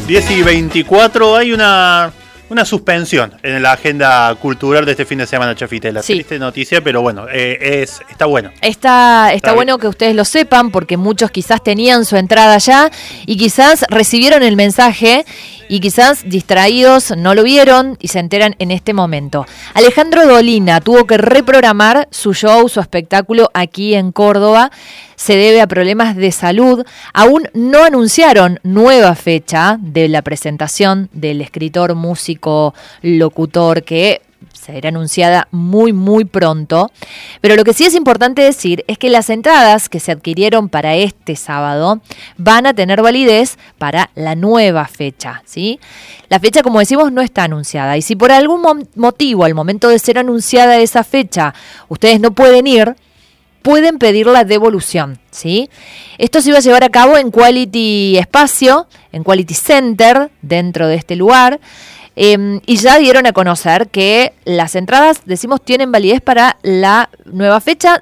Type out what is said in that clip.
10:24, hay una suspensión en la agenda cultural de este fin de semana, Chafitela. Sí. Triste noticia, pero bueno, está bueno. Está bueno que ustedes lo sepan, porque muchos quizás tenían su entrada ya y quizás recibieron el mensaje y quizás distraídos no lo vieron y se enteran en este momento. Alejandro Dolina tuvo que reprogramar su show, su espectáculo aquí en Córdoba. Se debe a problemas de salud. Aún no anunciaron nueva fecha de la presentación del escritor, músico, locutor, que será anunciada muy, muy pronto. Pero lo que sí es importante decir es que las entradas que se adquirieron para este sábado van a tener validez para la nueva fecha, ¿sí? La fecha, como decimos, no está anunciada. Y si por algún motivo, al momento de ser anunciada esa fecha, ustedes no pueden ir, pueden pedir la devolución, ¿sí? Esto se iba a llevar a cabo en Quality Espacio, en Quality Center, dentro de este lugar. Y ya dieron a conocer que las entradas, decimos, tienen validez para la nueva fecha.